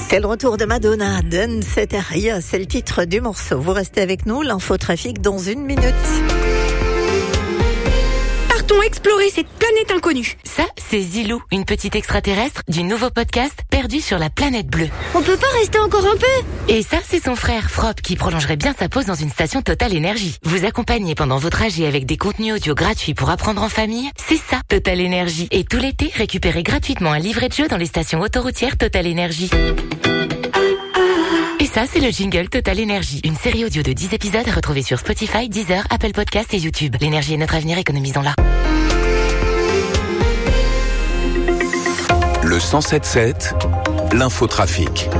C'est le retour de Madonna, Danceteria, c'est le titre du morceau. Vous restez avec nous, l'infotrafic dans 1 minute. Partons explorer cette planète inconnue. Ça, c'est Zilou, une petite extraterrestre du nouveau podcast Perdu sur la planète bleue. On peut pas rester encore un peu? Et ça, c'est son frère Frop qui prolongerait bien sa pause dans une station Total Énergie. Vous accompagner pendant vos trajets avec des contenus audio gratuits pour apprendre en famille, c'est ça, Total Énergie. Et tout l'été, récupérez gratuitement un livret de jeu dans les stations autoroutières Total Énergie. Et ça, c'est le jingle Total Énergie. Une série audio de 10 épisodes retrouvée sur Spotify, Deezer, Apple Podcasts et YouTube. L'énergie est notre avenir, économisons-la. Le 107.7, l'infotrafic.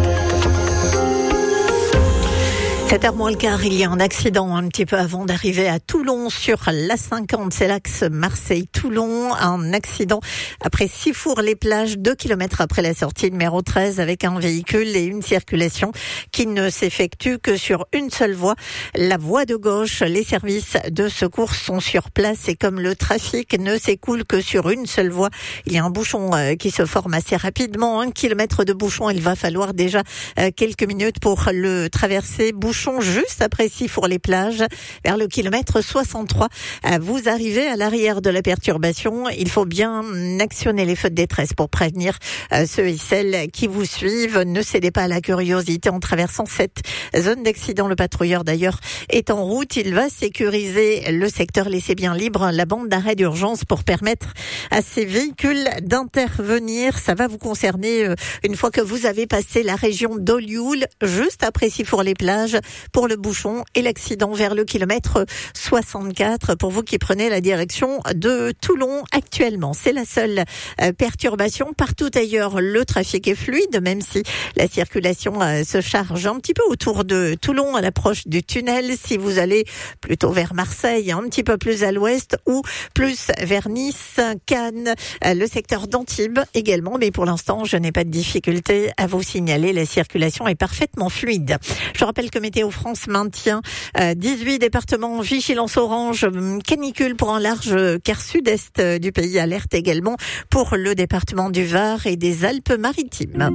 7h moins le quart, il y a un accident un petit peu avant d'arriver à Toulon sur l'A50, c'est l'axe Marseille-Toulon. Un accident après Sifour-les-Plages, 2 kilomètres après la sortie numéro 13 avec un véhicule et une circulation qui ne s'effectue que sur une seule voie, la voie de gauche. Les services de secours sont sur place et comme le trafic ne s'écoule que sur une seule voie, il y a un bouchon qui se forme assez rapidement. 1 kilomètre de bouchon, il va falloir déjà quelques minutes pour le traverser. Bouchon juste après Sifour-les-Plages, vers le kilomètre 63. Vous arrivez à l'arrière de la perturbation. Il faut bien actionner les feux de détresse pour prévenir ceux et celles qui vous suivent. Ne cédez pas à la curiosité en traversant cette zone d'accident. Le patrouilleur d'ailleurs est en route. Il va sécuriser le secteur. Laissez bien libre la bande d'arrêt d'urgence pour permettre à ces véhicules d'intervenir. Ça va vous concerner une fois que vous avez passé la région d'Olioul, juste après Sifour-les-Plages, pour le bouchon et l'accident vers le kilomètre 64 pour vous qui prenez la direction de Toulon actuellement. C'est la seule perturbation. Partout ailleurs, le trafic est fluide, même si la circulation se charge un petit peu autour de Toulon à l'approche du tunnel. Si vous allez plutôt vers Marseille, un petit peu plus à l'ouest ou plus vers Nice, Cannes, le secteur d'Antibes également. Mais pour l'instant, je n'ai pas de difficulté à vous signaler. La circulation est parfaitement fluide. Je rappelle que Météo France maintient 18 départements en vigilance orange, canicule pour un large quart sud-est du pays. Alerte également pour le département du Var et des Alpes-Maritimes.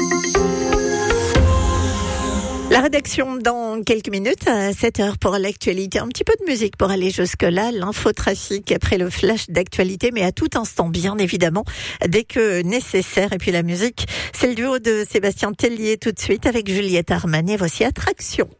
La rédaction dans quelques minutes à 7h pour l'actualité. Un petit peu de musique pour aller jusque-là. L'infotrafic après le flash d'actualité, mais à tout instant, bien évidemment, dès que nécessaire. Et puis la musique, c'est le duo de Sébastien Tellier tout de suite avec Juliette Armanet. Voici Attraction.